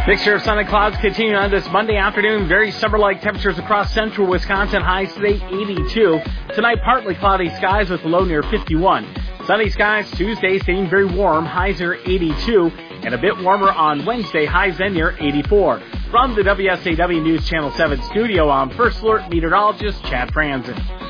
Mixture of sun and clouds continuing on this Monday afternoon. Very summer-like temperatures across central Wisconsin. Highs today 82. Tonight partly cloudy skies with a low near 51. Sunny skies Tuesday staying very warm. Highs are 82. And a bit warmer on Wednesday. Highs then near 84. From the WSAW News Channel 7 studio, I'm First Alert meteorologist Chad Franzen.